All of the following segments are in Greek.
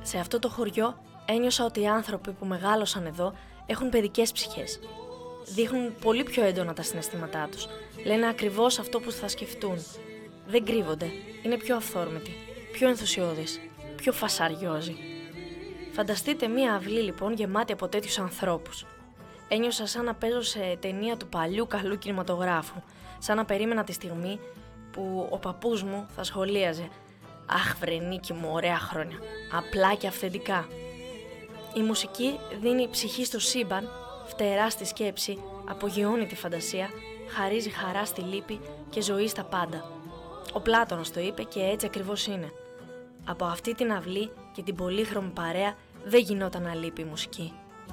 Σε αυτό το χωριό ένιωσα ότι οι άνθρωποι που μεγάλωσαν εδώ έχουν παιδικές ψυχές. Δείχνουν πολύ πιο έντονα τα συναισθήματά τους. Λένε ακριβώς αυτό που θα σκεφτούν. Δεν κρύβονται. Είναι πιο αυθόρμητοι, πιο ενθουσιώδεις, πιο φασαριόζοι. Φανταστείτε μία αυλή λοιπόν γεμάτη από τέτοιους ανθρώπους. Ένιωσα σαν να παίζω σε ταινία του παλιού καλού κινηματογράφου. Σαν να περίμενα τη στιγμή που ο παππούς μου θα σχολίαζε «Αχ βρε Νίκη μου, ωραία χρόνια, απλά και αυθεντικά». Η μουσική δίνει ψυχή στο σύμπαν, φτερά στη σκέψη, απογειώνει τη φαντασία, χαρίζει χαρά στη λύπη και ζωή στα πάντα. Ο Πλάτωνος το είπε και έτσι ακριβώς είναι. Από αυτή την αυλή και την πολύχρωμη παρέα δεν γινόταν να λείπει η μουσική.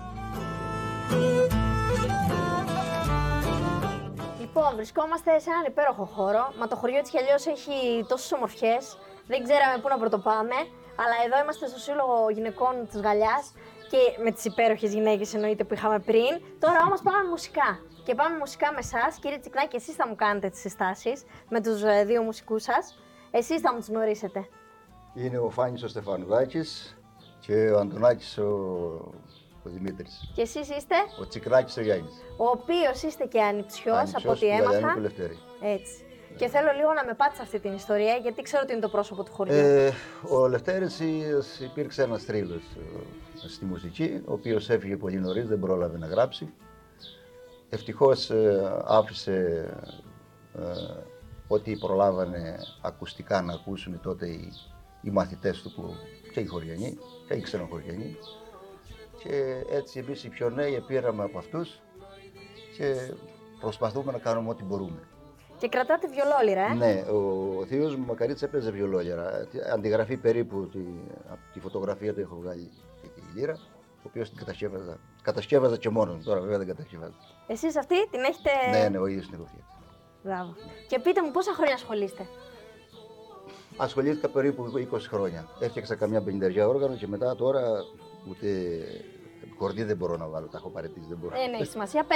Λοιπόν, βρισκόμαστε σε έναν υπέροχο χώρο, μα το χωριό της κι αλλιώς έχει τόσες ομορφιές, δεν ξέραμε πού να πρωτοπάμε, αλλά εδώ είμαστε στο Σύλλογο Γυναικών της Γαλλιάς και με τις υπέροχες γυναίκες εννοείται που είχαμε πριν. Τώρα όμως πάμε μουσικά. Και πάμε μουσικά με εσάς, κύριε Τσικνάκη, εσείς θα μου κάνετε τις συστάσεις με τους δύο μουσικούς σας. Εσείς θα μου τους γνωρίσετε. Είναι ο Φάνης ο Στεφανουδάκης και ο Αντωνάκης ο Δημήτρης. Και εσείς είστε? Ο Τσικνάκης ο Γιάννης. Ο οποίος είστε και ανιψιός, από ό,τι έμαθα. Του Λευτέρη. Έτσι. Και θέλω λίγο να με πάτε σε αυτή την ιστορία, γιατί ξέρω ότι είναι το πρόσωπο του χωριού. Ο Λευτέρης υπήρξε ένας θρύλος στη μουσική, ο οποίος έφυγε πολύ νωρίς, δεν πρόλαβε να γράψει. Ευτυχώς άφησε ό,τι προλάβανε ακουστικά να ακούσουν τότε οι μαθητές του και οι χωριανοί και οι ξενοχωριανοί. Και έτσι εμείς οι πιο νέοι πήραμε από αυτούς και προσπαθούμε να κάνουμε ό,τι μπορούμε. Και κρατάτε βιολόλυρα, Ναι, ο θείος μου Μακαρίτης έπαιζε βιολόλυρα. Αντιγραφή περίπου από τη φωτογραφία του έχω βγάλει και τη λύρα, ο οποίος την κατασκεύαζα και μόνος μου, τώρα βέβαια δεν κατασκευάζω. Εσείς αυτή την έχετε... Ναι, ο ίδιος την έχω φτιάξει. Μπράβο. Και πείτε μου πόσα χρόνια ασχολείστε? Ασχολήθηκα περίπου 20 χρόνια. Έφτιαξα καμιά 50 όργανο και μετά τώρα ούτε κορδί δεν μπορώ να βάλω, τα έχω παραιτήσει, δεν μπορώ. Ναι, έχει σημασία.